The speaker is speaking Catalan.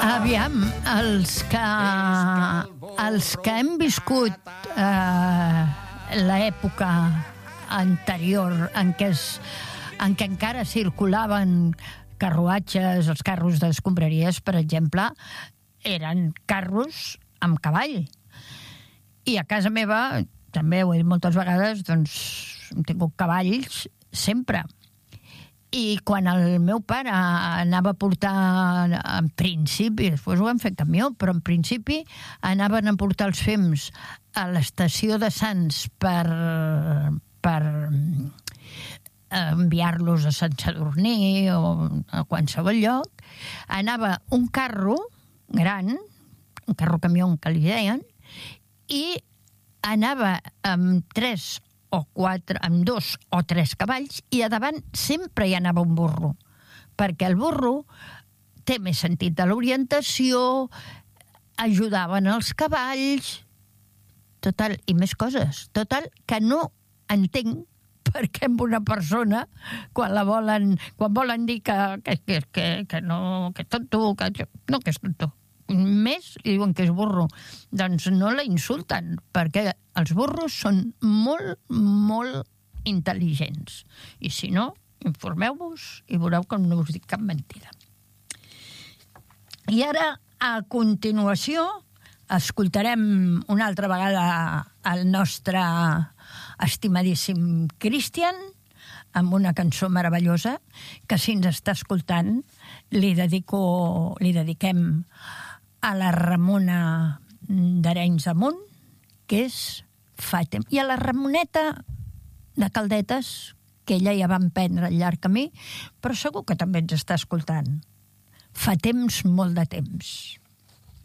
Aviam, els que hem viscut l'època anterior en què encara circulaven carruatges, els carros d'escombraries, per exemple, eren carros amb cavall. I a casa meva, també ho he dit moltes vegades, doncs hem tingut cavalls sempre. I quan el meu pare anava a portar, en principi, després ho vam fer camió, però en principi anaven a portar els fems a l'estació de Sants per enviar-los a Sant Sadurní o a qualsevol lloc, anava un carro gran, un carro camió que li deien, i anava amb 3 o 4, amb 2 o 3 cavalls, i a davant sempre hi anava un burro, perquè el burro té més sentit de l'orientació, ajudaven els cavalls, total, i més coses. Total, que no entenc per què amb una persona, quan volen dir que no, que és tonto, no que és tonto, més li diuen que és burro, doncs no la insulten, perquè els burros són molt, molt intel·ligents. I si no, informeu-vos i veureu que no us dic cap mentida. I ara, a continuació, escoltarem una altra vegada el nostre estimadíssim Christian amb una cançó meravellosa que, si ens està escoltant, li dediquem a la Ramona d'Arenys de Munt, que és Fa temps. I a la Ramoneta de Caldetes, que ella ja va emprendre el llarg camí, però segur que també ens està escoltant. Fa temps, molt de temps.